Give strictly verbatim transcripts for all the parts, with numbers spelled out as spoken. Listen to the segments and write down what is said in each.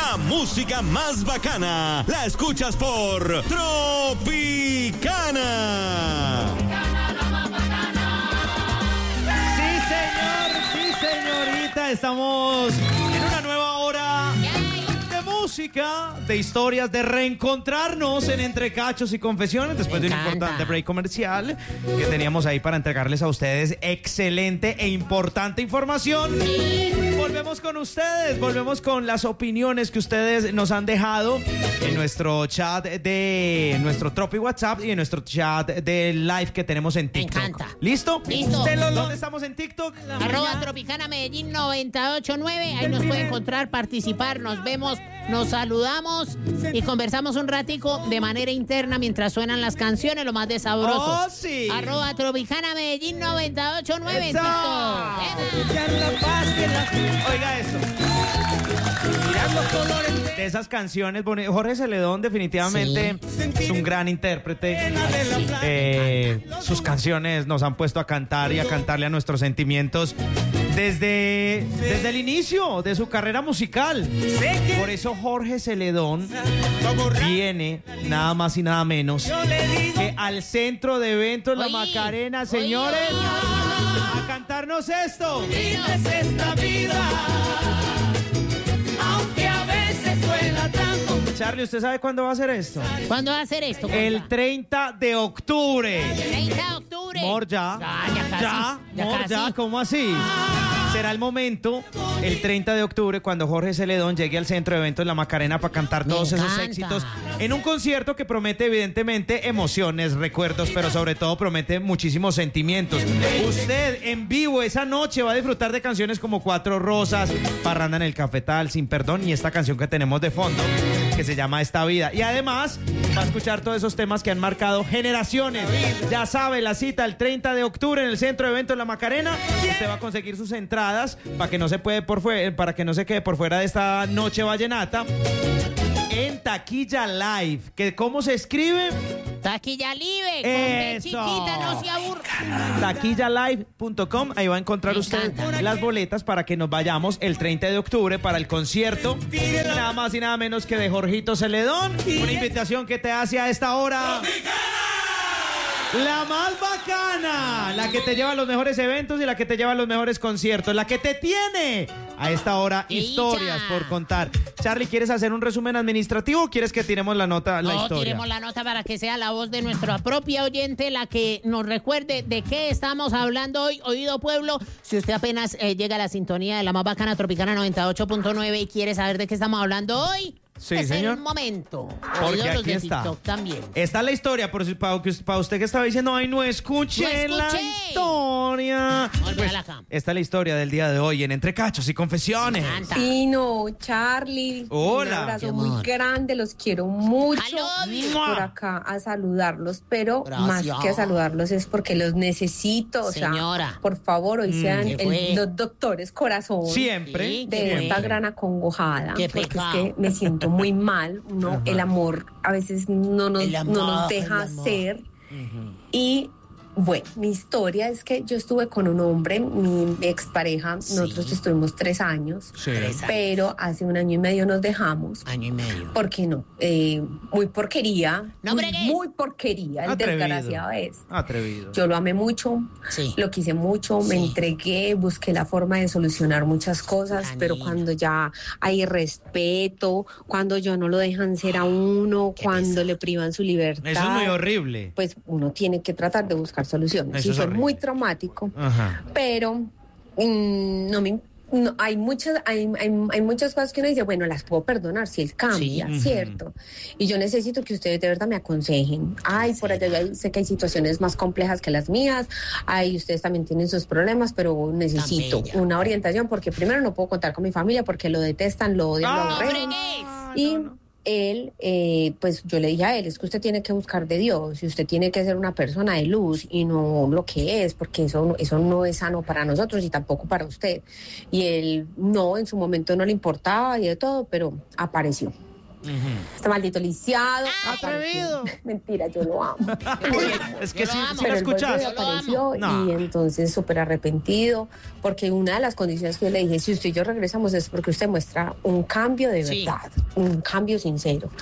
La música más bacana la escuchas por Tropicana. Sí, señor, sí, señorita. Estamos en una nueva hora de música, de historias, de reencontrarnos en Entre Cachos y Confesiones después de un importante break comercial que teníamos ahí para entregarles a ustedes excelente e importante información. Volvemos con ustedes, volvemos con las opiniones que ustedes nos han dejado en nuestro chat de nuestro Tropi WhatsApp y en nuestro chat de live que tenemos en TikTok. Me encanta. ¿Listo? Listo. ¿Dónde estamos en TikTok? Arroba Tropicana Medellín noventa y ocho punto nueve. Ahí nos puede encontrar, participar, nos vemos, nos saludamos y conversamos un ratico de manera interna mientras suenan las canciones, lo más de sabroso. ¡Oh, sí! Arroba Tropicana Medellín noventa y ocho punto nueve en ¡Eso! TikTok. Oiga eso. Mirar los colores de esas canciones bonitas. Jorge Celedón definitivamente sí. es un gran intérprete. Eh, sus canciones nos han puesto a cantar y a cantarle a nuestros sentimientos desde, desde el inicio de su carrera musical. Por eso Jorge Celedón viene nada más y nada menos que al centro de eventos La Macarena, señores, a cantarnos esto. Es esta vida, aunque a veces suena tanto. Charlie, ¿usted sabe cuándo va a hacer esto? ¿Cuándo va a hacer esto? El treinta de octubre. treinta de octubre. Mor ya. Ya, ya casi. Ya, Ya Mor casi. ya, ¿cómo así? Será el momento, el treinta de octubre, cuando Jorge Celedón llegue al centro de eventos La Macarena para cantar Me todos esos encanta. éxitos en un concierto que promete evidentemente emociones, recuerdos, pero sobre todo promete muchísimos sentimientos. Usted en vivo esa noche va a disfrutar de canciones como Cuatro Rosas, Parranda en el Cafetal, Sin Perdón y esta canción que tenemos de fondo que se llama Esta Vida. Y además va a escuchar todos esos temas que han marcado generaciones. Ya sabe, la cita el treinta de octubre en el centro de eventos La Macarena. Usted va a conseguir sus entradas para que no se puede por fuera, para que no se quede por fuera de esta noche vallenata en Taquilla Live. ¿Que cómo se escribe? Taquilla Live, con B Eso. chiquita, no se aburra. taquilla live punto com. Ahí va a encontrar Me usted encanta. las boletas para que nos vayamos el treinta de octubre para el concierto, nada más y nada menos que de Jorgito Celedón. Una invitación que te hace a esta hora la más bacana, la que te lleva a los mejores eventos y la que te lleva a los mejores conciertos, la que te tiene a esta hora ¡Qué historias dicha! por contar. Charlie, ¿quieres hacer un resumen administrativo o quieres que tiremos la nota, la No, historia? tiremos la nota para que sea la voz de nuestra propia oyente la que nos recuerde de qué estamos hablando hoy. Oído Pueblo, si usted apenas eh, llega a la sintonía de la más bacana Tropicana noventa y ocho punto nueve y quiere saber de qué estamos hablando hoy, Sí, es señor. el momento. Porque Oído los aquí de está. TikTok también. Está la historia, por si- para, que- para usted que estaba diciendo, ay, no escuché, No la escuché. historia. Olvídala Pues, acá. esta es la historia del día de hoy en Entre Cachos y Confesiones. Canta. Tino, Charlie, Hola. un abrazo Mi muy amor. grande, los quiero mucho. I love you. Por acá a saludarlos, pero Gracias. más que a saludarlos es porque los necesito. O sea, Señora. por favor, hoy sean ¿qué el- fue? los doctores corazón Siempre. Sí, de ¿qué esta fue? gran acongojada, Qué porque pecado. es que me siento muy mal. Uno, el amor a veces no nos, El amor, no nos deja el amor. ser. Y bueno, mi historia es que yo estuve con un hombre, mi expareja, nosotros estuvimos tres años, Sí. Tres años. pero hace un año y medio nos dejamos. Año y medio. ¿Por qué no? Eh, muy porquería. No muy, bregues. muy porquería, el Atrevido. desgraciado es. Atrevido. Yo lo amé mucho, Sí. lo quise mucho, me Sí. entregué, busqué la forma de solucionar muchas cosas, Tan pero linda. cuando ya hay respeto, cuando ya no lo dejan ser a uno, Qué cuando pesar. le privan su libertad, Eso es muy horrible. pues uno tiene que tratar de buscar soluciones. Eso Y es fue horrible. muy traumático, Ajá. pero mm, no me... no, hay muchas hay, hay, hay muchas cosas que uno dice, bueno, las puedo perdonar si él cambia, Sí. ¿cierto? Y yo necesito que ustedes de verdad me aconsejen. Ay, por allá ya sé que hay situaciones más complejas que las mías, ay, ustedes también tienen sus problemas, pero necesito bella. una orientación porque primero no puedo contar con mi familia porque lo detestan, lo odian, lo Ah, ¡No aborrecen. fregues! Y él, eh, pues yo le dije a él, es que usted tiene que buscar de Dios y usted tiene que ser una persona de luz y no lo que es, porque eso, no- eso no es sano para nosotros y tampoco para usted. Y él no, en su momento no le importaba y de todo, pero apareció. Uh-huh. Este maldito lisiado. Ah, atrevido. Mentira, yo lo amo. Es que Yo si, lo amo. si lo Pero él escuchas. volvió y apareció No. y entonces súper arrepentido, porque una de las condiciones que yo le dije, si usted y yo regresamos es porque usted muestra un cambio de Sí. verdad, un cambio sincero.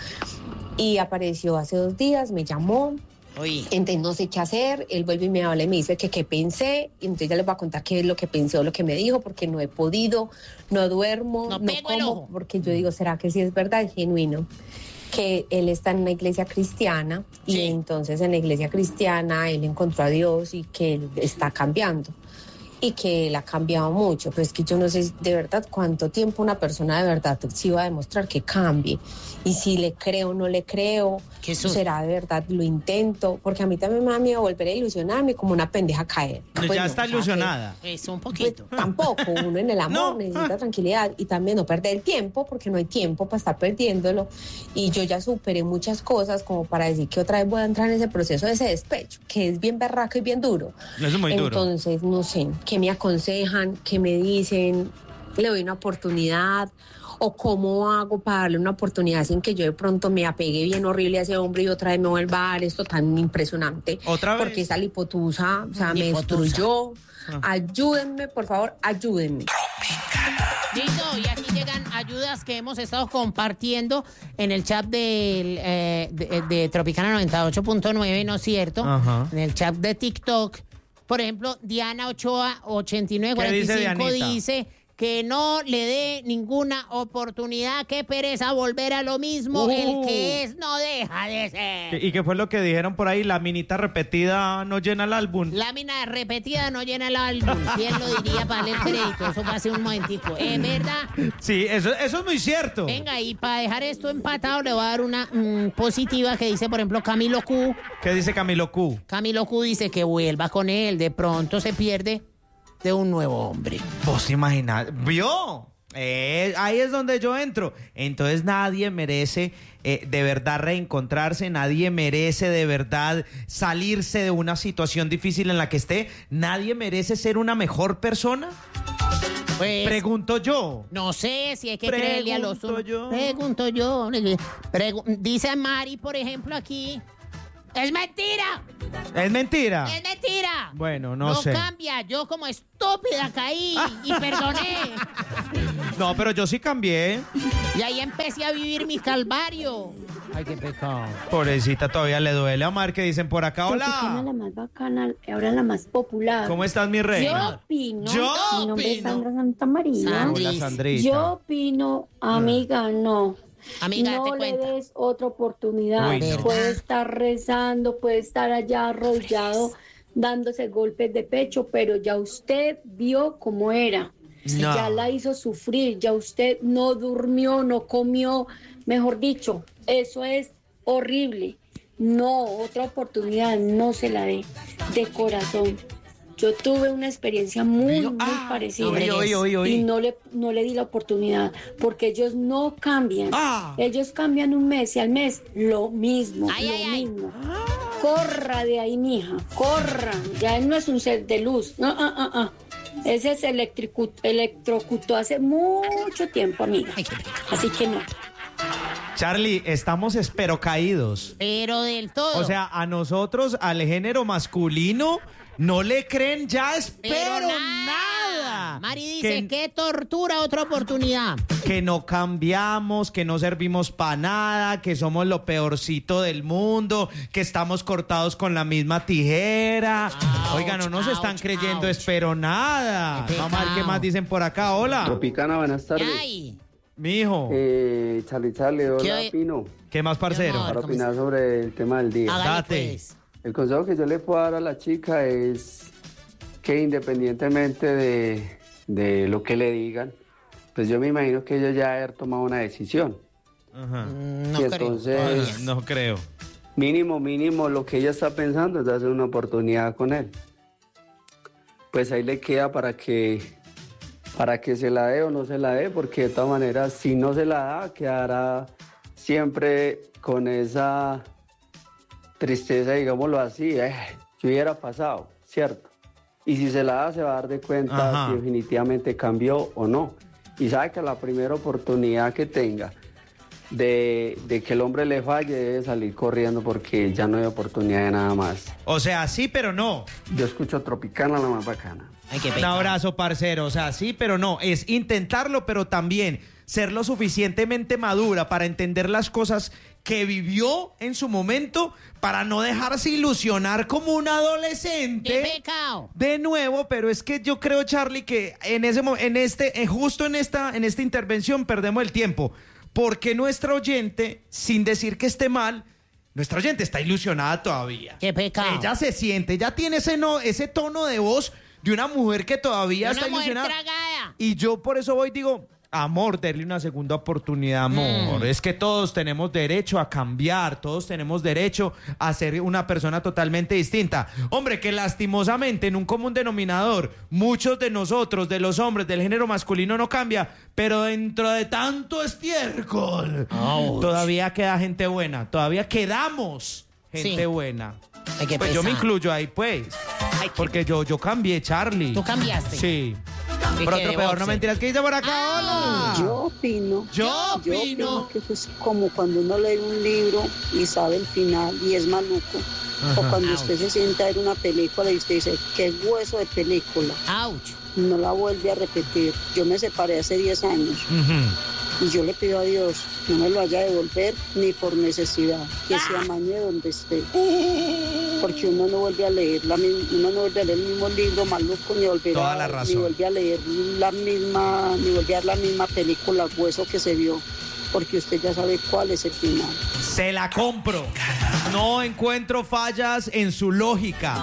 Y apareció hace dos días, me llamó, Uy. entonces no sé qué hacer, él vuelve y me habla y me dice que qué pensé, y entonces ya les voy a contar qué es lo que pensé o lo que me dijo, porque no he podido, no duermo, No no, pego el como, ojo. porque yo digo, ¿será que sí es verdad, es genuino? Que él está en una iglesia cristiana y Sí. entonces en la iglesia cristiana él encontró a Dios y que él está cambiando y que él ha cambiado mucho, pero es que yo no sé de verdad cuánto tiempo una persona de verdad sí va a demostrar que cambie y si le creo o no le creo, Qué susto. será de verdad, lo intento, porque a mí también me da miedo volver a ilusionarme como una pendeja a caer. Pues Pues ya no, está o sea, que- ilusionada. Es un pues poquito. tampoco, uno en el amor No. necesita Ah. tranquilidad y también no perder el tiempo, porque no hay tiempo para estar perdiéndolo. Y yo ya superé muchas cosas como para decir que otra vez voy a entrar en ese proceso de ese despecho, que es bien berraco y bien duro. Eso es muy duro. Entonces, no sé, ¿qué me aconsejan? ¿Qué me dicen? ¿Le doy una oportunidad? ¿O cómo hago para darle una oportunidad sin que yo de pronto me apegue bien horrible a ese hombre y otra vez me vuelva a dar esto tan impresionante? ¿Otra vez? Porque esa lipotusa, o sea, me Lipotusa. destruyó. Ah. Ayúdenme, por favor, ayúdenme. Listo, y aquí llegan ayudas que hemos estado compartiendo en el chat del, eh, de, de Tropicana noventa y ocho punto nueve, ¿no es cierto? Ajá. En el chat de TikTok. Por ejemplo, Diana Ochoa ochenta y nueve cuarenta y ¿Qué dice cinco Dianita? dice que no le dé ninguna oportunidad, qué pereza volver a lo mismo, Uh. el que es no deja de ser. ¿Y qué fue lo que dijeron por ahí? La minita repetida no llena el álbum. Lámina repetida no llena el álbum. ¿Quién lo diría para darle el crédito? Eso fue hace un momentico. ¿Es verdad? Sí, eso, eso es muy cierto. Venga, y para dejar esto empatado le voy a dar una mm, positiva que dice, por ejemplo, Camilo Q. ¿Qué dice Camilo Q? Camilo Q dice que vuelva con él. De pronto se pierde de un nuevo hombre. ¿Vos te imaginas? ¿Vio? Eh, ahí es donde yo entro. Entonces nadie merece eh, de verdad reencontrarse, nadie merece de verdad salirse de una situación difícil en la que esté, nadie merece ser una mejor persona. Pues, Pregunto yo. no sé si hay que creerle a los... Pregunto yo. Pregunto yo. Pregu- dice Mari, por ejemplo, aquí... ¡Es mentira! ¿Es mentira? ¡Es mentira! Bueno, no sé. cambia. Yo como estúpida caí y perdoné. No, pero yo sí cambié. Y ahí empecé a vivir mi calvario. Ay, qué pecado. Pobrecita, todavía le duele a Mar que dicen por acá. Tropicana, Hola. la más bacana, ahora la más popular. ¿Cómo estás, mi reina? Yo opino. Yo Mi nombre es opino. Sandra Santa María. Sandri. Hola, Sandrita. Yo opino, amiga, no. Amiga, no date le cuenta. des otra oportunidad. Uy, no. Puede estar rezando, puede estar allá arrollado, dándose golpes de pecho, pero ya usted vio cómo era. No. Ya la hizo sufrir, ya usted no durmió, no comió, mejor dicho, eso es horrible. No, otra oportunidad, no se la dé, de corazón. Yo tuve una experiencia muy, muy Ah, parecida oí, oí, oí, oí. y no le, no le di la oportunidad, porque ellos no cambian. Ah. Ellos cambian un mes y al mes lo mismo, Ay, lo ay, ay. mismo. Corra de ahí, mija, corra. Ya él no es un ser de luz. No, ah, ah, ah. Ese se electricu- electrocutó hace mucho tiempo, amiga. Ay, qué pecado. Así que no. Charlie, estamos espero caídos. Pero del todo. O sea, a nosotros, al género masculino, no le creen ya, espero pero nada. Mari dice, que, qué tortura, otra oportunidad. que no cambiamos, que no servimos para nada, que somos lo peorcito del mundo, que estamos cortados con la misma tijera. Oiga, no nos ouch, están ouch, creyendo, ouch. espero nada. Qué Vamos a ver qué pecado. más dicen por acá. Hola, Tropicana, buenas tardes. Ay, mijo. Eh, Charlie Charlie, hola, ¿Qué? Pino. ¿Qué más, parcero? Mi amor. Para ¿cómo opinar sobre el tema del día. hágale Date. pues. El consejo que yo le puedo dar a la chica es que independientemente de, de lo que le digan, pues yo me imagino que ella ya haber tomado una decisión. Ajá. Mm, No Y creo. entonces- todavía. No creo. Mínimo, mínimo, lo que ella está pensando es darse una oportunidad con él. Pues ahí le queda para que, para que se la dé o no se la dé, porque de todas maneras, si no se la da, quedará siempre con esa tristeza, digámoslo así, eh, que hubiera pasado, ¿cierto? Y si se la da, se va a dar de cuenta Ajá. si definitivamente cambió o no. Y sabe que a la primera oportunidad que tenga, de, de que el hombre le falle, debe salir corriendo porque ya no hay oportunidad de nada más. O sea, sí, pero no. Yo escucho Tropicana, la más bacana. Ay, qué Un pecado. abrazo, parcero. O sea, sí, pero no. Es intentarlo, pero también ser lo suficientemente madura para entender las cosas que vivió en su momento para no dejarse ilusionar como un adolescente. ¡Qué pecado! De nuevo, pero es que yo creo, Charlie, que en ese mo- en este, eh, justo en esta, en esta intervención perdemos el tiempo. Porque nuestra oyente, sin decir que esté mal, nuestra oyente está ilusionada todavía. ¡Qué pecado! Ella se siente, ya tiene ese, no, ese tono de voz de una mujer que todavía De está una mujer ilusionada. tragada. Y yo por eso voy, digo, amor, darle una segunda oportunidad, amor. Mm. Es que todos tenemos derecho a cambiar, todos tenemos derecho a ser una persona totalmente distinta. Hombre, que lastimosamente en un común denominador, muchos de nosotros, de los hombres del género masculino no cambia, pero dentro de tanto estiércol, Ouch. todavía queda gente buena, todavía quedamos gente Sí. buena. Ay, qué Pues yo me pesar. incluyo ahí, pues. Ay, qué- Porque yo, yo cambié, Charlie. ¿Tú cambiaste? Sí. ¿Qué Por qué otro de peor, no boxer? mentiras. ¿Qué dice por acá? Ah. Hola. Yo opino, Yo yo opino. opino que eso es como cuando uno lee un libro y sabe el final y es maluco. Ajá. O cuando usted se sienta a ver una película y usted dice, qué hueso de película, ¡Auch! no la vuelve a repetir. Yo me separé hace diez años Ujú. y yo le pido a Dios no me lo vaya a devolver ni por necesidad, que se amañe donde esté. Porque uno no vuelve a leer la, mi- uno no vuelve a leer el mismo libro maluco, ni volver Toda a, la ni razón. vuelve a leer la misma, ni vuelve a ver la misma película, hueso que se vio, porque usted ya sabe cuál es el final. Se la compro. No encuentro fallas en su lógica.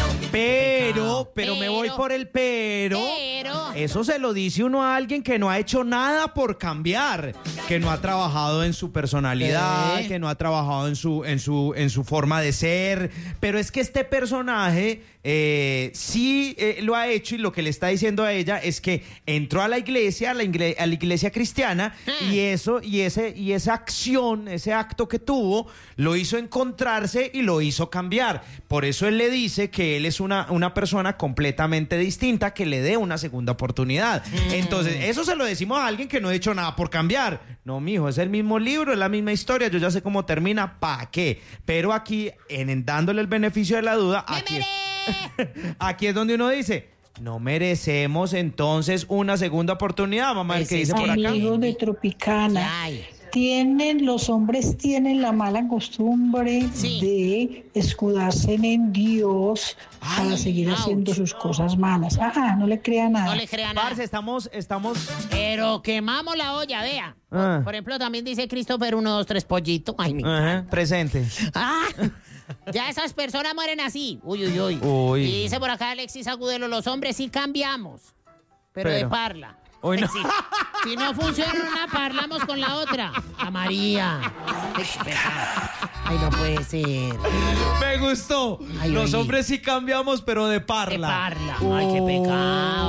Pero, pero me voy Pero. por el pero. Pero. Eso se lo dice uno a alguien que no ha hecho nada por cambiar, que no ha trabajado en su personalidad, ¿Eh? que no ha trabajado en su, en su, en su forma de ser. Pero es que este personaje eh, sí eh, lo ha hecho y lo que le está diciendo a ella es que entró a la iglesia, a la, igle- a la iglesia cristiana Hmm. y eso y ese y esa acción, ese acto que tuvo, lo hizo encontrarse y lo hizo cambiar. Por eso él le dice que él es una, una persona completamente distinta, que le dé una segunda oportunidad. Entonces, eso se lo decimos a alguien que no ha hecho nada por cambiar. No, mijo, es el mismo libro, es la misma historia, yo ya sé cómo termina, ¿pa' qué? Pero aquí, en, en dándole el beneficio de la duda, ¡Me aquí, meré! aquí es donde uno dice, no merecemos entonces una segunda oportunidad, mamá, el que dice por acá. Amigos de Tropicana, Ay. tienen, los hombres tienen la mala costumbre Sí. de escudarse en Dios para seguir ouch. haciendo sus cosas malas. Ajá, no le crea nada. No le crean nada. Parce, estamos, estamos... Pero quemamos la olla, vea. Ah. Por ejemplo, también dice Christopher uno, dos, tres pollito. Ay, mi. Ajá, presente. Ah, ya esas personas mueren así. Uy, uy, uy. Uy. Y dice por acá Alexis Agudelo, los hombres sí cambiamos, pero, de Pero. parla. Uy, no. Si, si no funciona una, parlamos con la otra. A María. Ay, qué pecado. Ay, no puede ser. Me gustó. Ay, Los oí. hombres sí cambiamos, pero de De parla. parla. Ay, qué pecado.